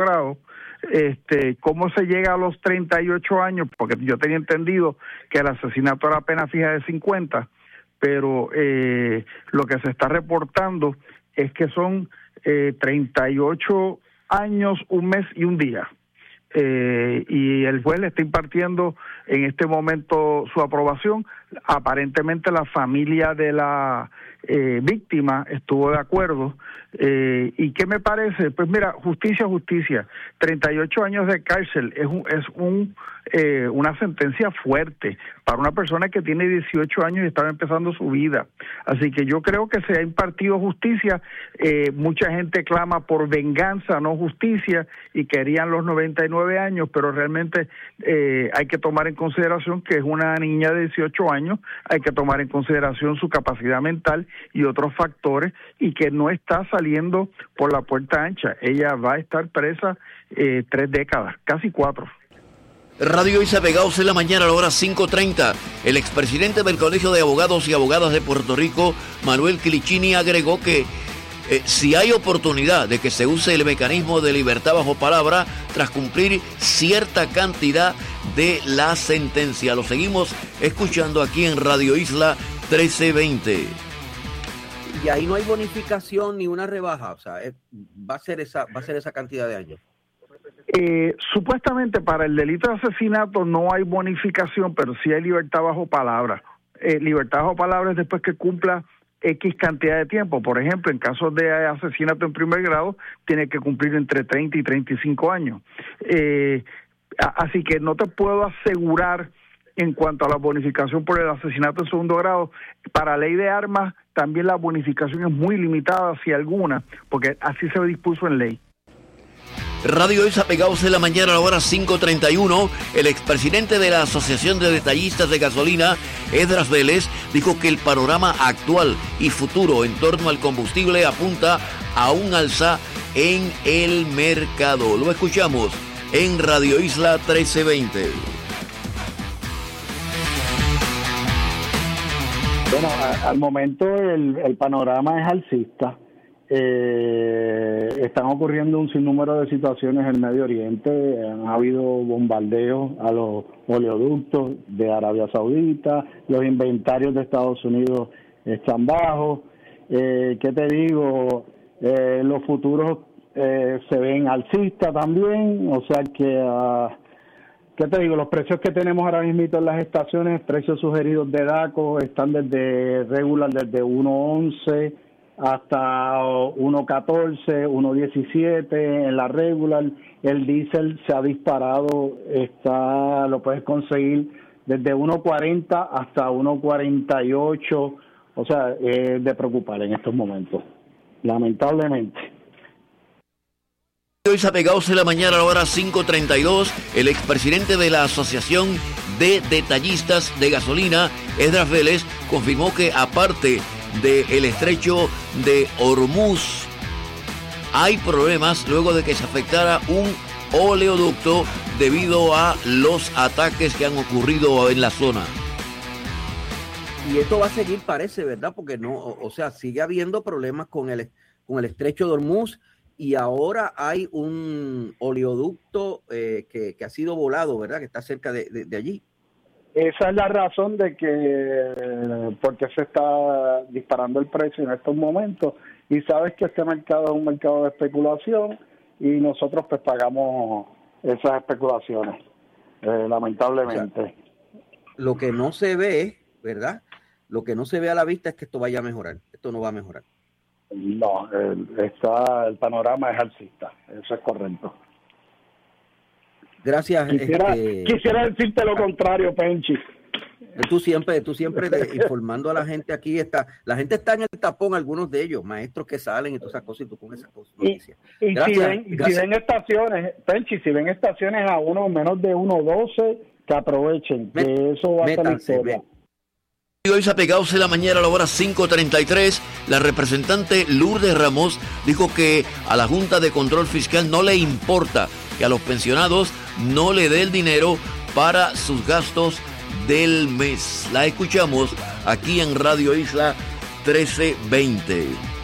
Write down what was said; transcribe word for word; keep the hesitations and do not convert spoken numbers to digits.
grado, este, cómo se llega a los treinta y ocho años, porque yo tenía entendido que el asesinato era pena fija de cincuenta, pero eh, lo que se está reportando es que son eh, treinta y ocho años, un mes y un día. Eh, y el juez le está impartiendo en este momento su aprobación. Aparentemente la familia de la eh, víctima estuvo de acuerdo. Eh, ¿Y qué me parece? Pues mira, justicia, justicia. treinta y ocho años de cárcel es un, es un eh, una sentencia fuerte para una persona que tiene dieciocho años y estaba empezando su vida. Así que yo creo que se ha impartido justicia. Eh, mucha gente clama por venganza, no justicia, y querían los noventa y nueve años, pero realmente eh, hay que tomar en consideración que es una niña de dieciocho años, hay que tomar en consideración su capacidad mental y otros factores, y que no está saliendo por la puerta ancha. Ella va a estar presa eh, tres décadas, casi cuatro. Radio Isla Pegados en la mañana a la hora cinco treinta. El expresidente del Colegio de Abogados y Abogadas de Puerto Rico, Manuel Clicchini, agregó que eh, si hay oportunidad de que se use el mecanismo de libertad bajo palabra tras cumplir cierta cantidad de la sentencia. Lo seguimos escuchando aquí en Radio Isla trece veinte. Y ahí no hay bonificación ni una rebaja, o sea, es, va a ser esa, va a ser esa cantidad de años. Eh, supuestamente para el delito de asesinato no hay bonificación, pero sí hay libertad bajo palabra. Eh, libertad bajo palabra es después que cumpla X cantidad de tiempo. Por ejemplo, en casos de asesinato en primer grado, tiene que cumplir entre treinta y treinta y cinco años. Eh, así que no te puedo asegurar en cuanto a la bonificación por el asesinato en segundo grado. Para ley de armas, también la bonificación es muy limitada, si alguna, porque así se dispuso en ley. Radio Isla Pegados en la mañana a la hora cinco treinta y uno. El expresidente de la Asociación de Detallistas de Gasolina, Esdras Vélez, dijo que el panorama actual y futuro en torno al combustible apunta a un alza en el mercado. Lo escuchamos en Radio Isla trece veinte. Bueno, a, al momento el, el panorama es alcista. Eh, están ocurriendo un sinnúmero de situaciones en el Medio Oriente. Han habido bombardeos a los oleoductos de Arabia Saudita, los inventarios de Estados Unidos están bajos. Eh, ¿Qué te digo? Eh, los futuros eh, se ven alcistas también, o sea que, uh, ¿qué te digo? Los precios que tenemos ahora mismo en las estaciones, precios sugeridos de DACO, están desde regular, desde uno once hasta uno catorce, uno diecisiete en la regular. El diésel se ha disparado, está lo puedes conseguir desde uno cuarenta hasta uno cuarenta y ocho, o sea, es de preocupar en estos momentos, lamentablemente. Hoy se ha pegado en la mañana a la hora cinco treinta y dos. El expresidente de la Asociación de Detallistas de Gasolina, Esdras Vélez, confirmó que aparte del estrecho de Hormuz hay problemas luego de que se afectara un oleoducto debido a los ataques que han ocurrido en la zona. Y esto va a seguir, parece, ¿verdad? Porque no, o, o sea, sigue habiendo problemas con el con el estrecho de Hormuz, y ahora hay un oleoducto eh, que, que ha sido volado, ¿verdad? Que está cerca de, de, de allí. Esa es la razón de que, porque se está disparando el precio en estos momentos, y sabes que este mercado es un mercado de especulación y nosotros pues pagamos esas especulaciones, eh, lamentablemente. O sea, lo que no se ve, ¿verdad? Lo que no se ve a la vista es que esto vaya a mejorar. Esto no va a mejorar. No, el, está, el panorama es alcista, eso es correcto. Gracias. Quisiera, este, quisiera decirte lo contrario, Penchi. Tú siempre, tú siempre de, informando a la gente aquí. Está, la gente está en el tapón, algunos de ellos, maestros que salen y todas esas cosas, y tú con esas cosas. Y, y gracias, si, ven, gracias. si ven estaciones, Penchi, si ven estaciones a uno menos de uno doce, que aprovechen, que Met, eso va a ser la historia. Hoy se ha pegado en la mañana a la hora cinco treinta y tres. La representante Lourdes Ramos dijo que a la Junta de Control Fiscal no le importa que a los pensionados no le dé el dinero para sus gastos del mes. La escuchamos aquí en Radio Isla trece veinte.